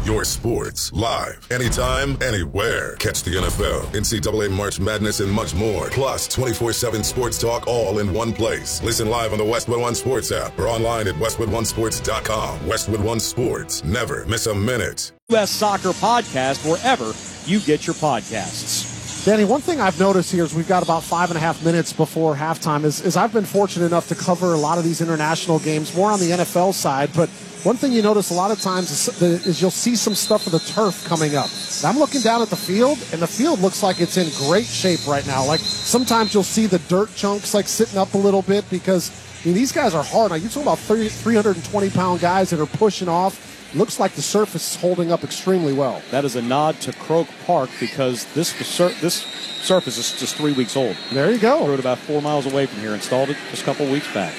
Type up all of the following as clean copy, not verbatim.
your sports, live, anytime, anywhere. Catch the NFL, NCAA March Madness, and much more. Plus 24/7 sports talk all in one place. Listen live on the Westwood One Sports app or online at westwoodonesports.com. Westwood One Sports. Never miss a minute. U.S. Soccer Podcast wherever you get your podcasts. Danny, one thing I've noticed here is we've got about 5.5 minutes before halftime is I've been fortunate enough to cover a lot of these international games, more on the NFL side, but one thing you notice a lot of times is you'll see some stuff of the turf coming up. And I'm looking down at the field, and the field looks like it's in great shape right now. Like, sometimes you'll see the dirt chunks, like, sitting up a little bit because, I mean, these guys are hard. Now, you're talking about 320-pound guys that are pushing off. Looks like the surface is holding up extremely well. That is a nod to Croke Park because this surface is just 3 weeks old. There you go. Threw it about 4 miles away from here. Installed it just a couple weeks back.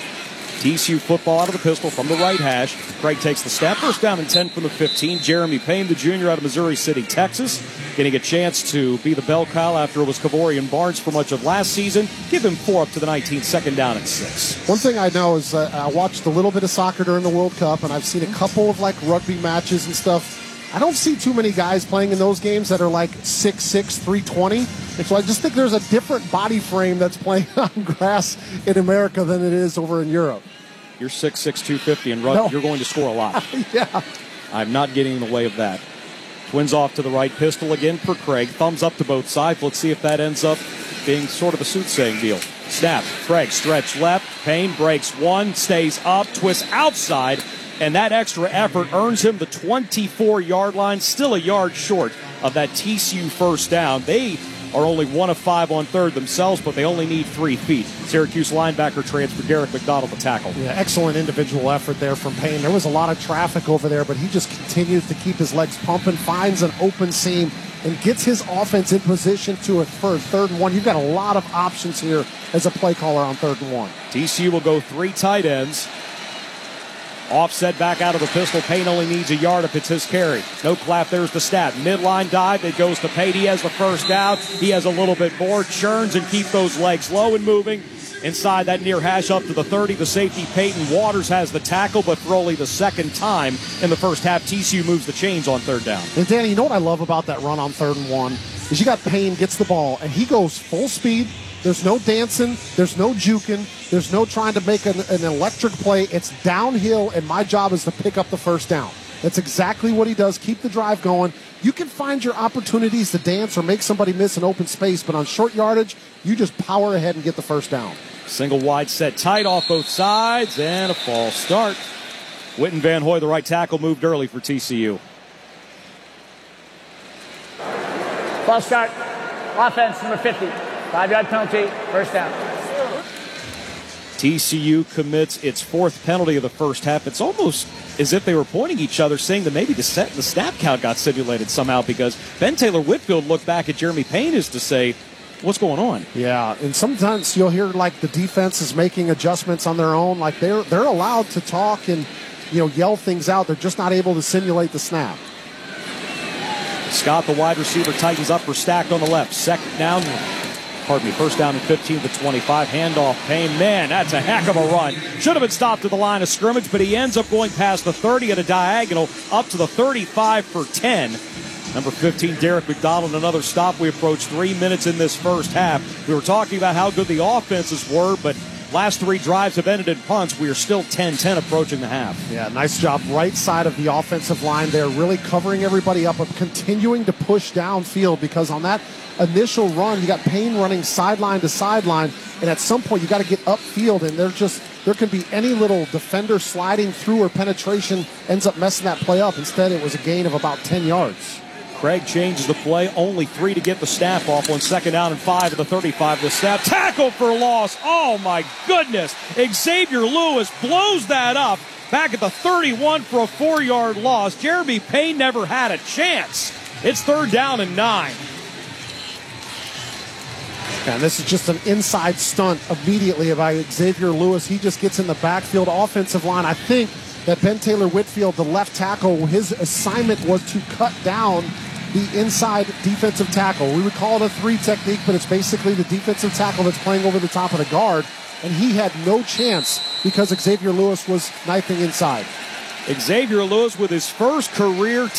TCU football out of the pistol from the right hash. Craig takes the snap. First down and 10 from the 15. Jeremy Payne, the junior out of Missouri City, Texas, getting a chance to be the bell cow after it was Kavorian Barnes for much of last season. Give him 4 up to the 19, second down and 6. One thing I know is I watched a little bit of soccer during the World Cup, and I've seen a couple of, like, rugby matches and stuff. I don't see too many guys playing in those games that are like 6'6", 320. And so I just think there's a different body frame that's playing on grass in America than it is over in Europe. You're 6'6", 250, and rugby, You're going to score a lot. Yeah. I'm not getting in the way of that. Twins off to the right, pistol again for Craig. Thumbs up to both sides. Let's see if that ends up being sort of a soothsaying deal. Snap. Craig, stretch left. Payne breaks one, stays up, twists outside. And that extra effort earns him the 24-yard line, still a yard short of that TCU first down. They are only 1 of 5 on third themselves, but they only need 3 feet. Syracuse linebacker transfer Derek McDonald to tackle. Yeah, excellent individual effort there from Payne. There was a lot of traffic over there, but he just continues to keep his legs pumping, finds an open seam, and gets his offense in position for a 3rd and 1. You've got a lot of options here as a play caller on 3rd and 1. TCU will go 3 tight ends. Offset back out of the pistol. Payne only needs a yard if it's his carry. No clap. There's the stat. Midline dive. It goes to Payne. He has the first down. He has a little bit more. Churns and keep those legs low and moving. Inside that near hash up to the 30. The safety, Peyton Waters, has the tackle, but for only the second time in the first half, TCU moves the chains on 3rd down. And Danny, you know what I love about that run on 3rd and 1 is you got Payne gets the ball, and he goes full speed. There's no dancing. There's no juking. There's no trying to make an electric play. It's downhill, and my job is to pick up the first down. That's exactly what he does. Keep the drive going. You can find your opportunities to dance or make somebody miss an open space, but on short yardage, you just power ahead and get the first down. Single wide set tight off both sides, and a false start. Witten Van Hoy, the right tackle, moved early for TCU. False start. Offense, number 50. 5-yard penalty, first down. TCU commits its 4th penalty of the first half. It's almost as if they were pointing each other, saying that maybe the snap count got simulated somehow, because Ben Taylor Whitfield looked back at Jeremy Payne as to say, what's going on? Yeah, and sometimes you'll hear like the defense is making adjustments on their own. Like they're allowed to talk and yell things out. They're just not able to simulate the snap. Scott, the wide receiver, tightens up for Stack on the left. First down and 15 to 25. Handoff, Payne. Man, that's a heck of a run. Should have been stopped at the line of scrimmage, but he ends up going past the 30 at a diagonal up to the 35 for 10. Number 15, Derek McDonald, another stop. We approach 3 minutes in this first half. We were talking about how good the offenses were, but last 3 drives have ended in punts. We are still 10-10 approaching the half. Yeah, nice job right side of the offensive line there, really covering everybody up, but continuing to push downfield, because on that initial run, you got Payne running sideline to sideline, and at some point you got to get upfield, and there can be any little defender sliding through or penetration ends up messing that play up. Instead, it was a gain of about 10 yards. Craig changes the play. Only 3 to get the snap off on 2nd down and 5 at the 35. The snap. Tackle for loss. Oh, my goodness. Xavier Lewis blows that up back at the 31 for a 4-yard loss. Jeremy Payne never had a chance. It's 3rd down and 9. And this is just an inside stunt immediately by Xavier Lewis. He just gets in the backfield offensive line. I think that Ben Taylor Whitfield, the left tackle, his assignment was to cut down the inside defensive tackle. We would call it a 3 technique, but it's basically the defensive tackle that's playing over the top of the guard. And he had no chance because Xavier Lewis was knifing inside. Xavier Lewis with his first career